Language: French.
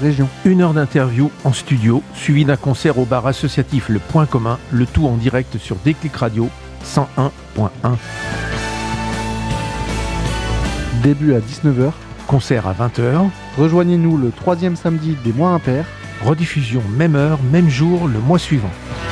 région. 1 heure d'interview en studio, suivi d'un concert au bar associatif Le Point Commun, le tout en direct sur Déclic Radio 101.1. Début à 19h. Concert à 20h. Rejoignez-nous le 3e samedi des mois impairs. Rediffusion même heure, même jour, le mois suivant.